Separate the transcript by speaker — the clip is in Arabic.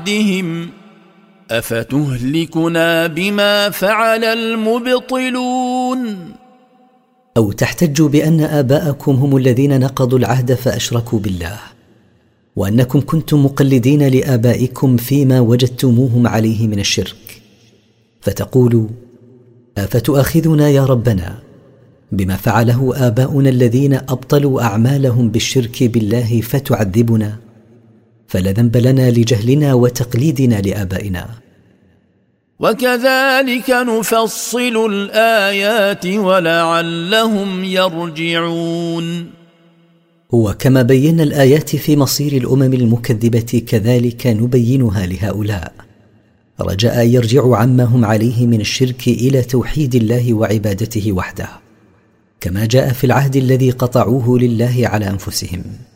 Speaker 1: بعدهم أفتهلكنا بما فعل المبطلون.
Speaker 2: أو تحتجوا بأن آباءكم هم الذين نقضوا العهد فأشركوا بالله، وأنكم كنتم مقلدين لآبائكم فيما وجدتموهم عليه من الشرك، فتقولوا أفتؤاخذنا يا ربنا بما فعله آباؤنا الذين أبطلوا أعمالهم بالشرك بالله فتعذبنا؟ فلا ذنب لنا لجهلنا وتقليدنا لآبائنا.
Speaker 1: وكذلك نفصل الآيات ولعلهم يرجعون.
Speaker 2: وكما بينا الآيات في مصير الأمم المكذبة كذلك نبينها لهؤلاء، رجاء يرجعوا عما هم عليه من الشرك إلى توحيد الله وعبادته وحده، كما جاء في العهد الذي قطعوه لله على أنفسهم.